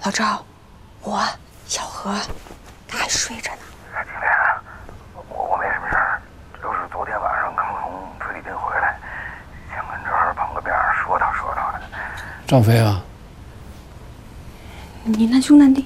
老赵，我小何，他还睡着呢。 今天我没什么事儿，就是昨天晚上刚从菲律宾回来，想跟这儿碰个面说道说道的。 赵飞啊， 你难兄难弟。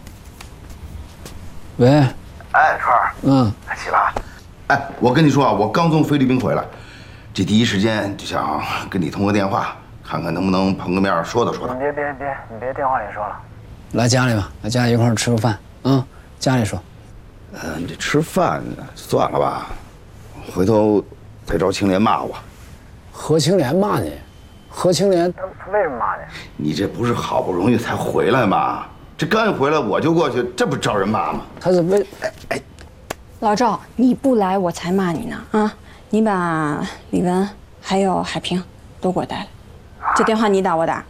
喂， 哎，川儿，起了。哎，我跟你说啊，我刚从菲律宾回来，这第一时间就想跟你通个电话，看看能不能碰个面说道说道。你别电话里说了。 来家里吧，来家里一块儿吃个饭啊，家里说。 你这吃饭算了吧，回头再找青莲骂我。 何青莲骂你？何青莲他为什么骂你？你这不是好不容易才回来吗？这刚一回来我就过去，这不招人骂吗？ 他是为老赵，你不来我才骂你呢啊！你把李文还有海平都给我带来。这电话你打我打？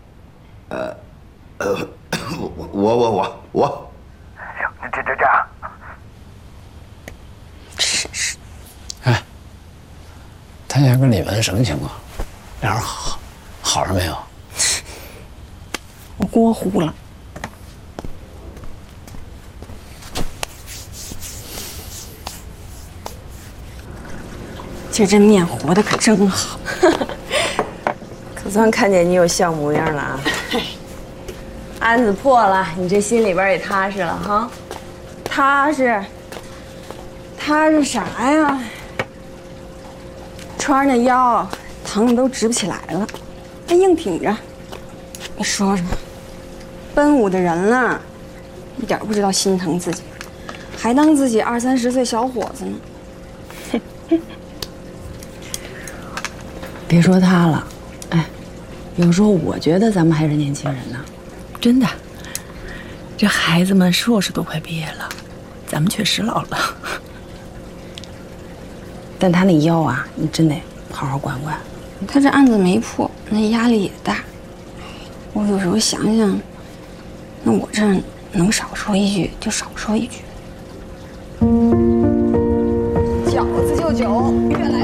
我。行，这样。 真是。 哎，谭霞跟李文什么情况？俩人好上没有？ 我锅糊了。今儿这面和的可真好， 可算看见你有笑模样了啊！案子破了，你这心里边也踏实了哈？ 踏实啥呀？川儿那腰疼的都直不起来了，还硬挺着。你说说，奔五的人了，一点不知道心疼自己，还当自己20、30岁小伙子呢。 别说他了，哎，有时候我觉得咱们还是年轻人呢，真的。这孩子们硕士都快毕业了，咱们确实老了。但他那腰啊，你真得好好管管。 他这案子没破，那压力也大。我有时候想想，那我这能少说一句就少说一句。饺子就酒，越来